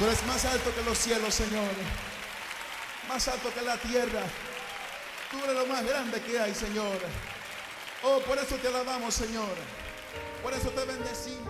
Tú eres más alto que los cielos, Señor. Más alto que la tierra. Tú eres lo más grande que hay, Señor. Oh, por eso te alabamos, Señor. Por eso te bendecimos.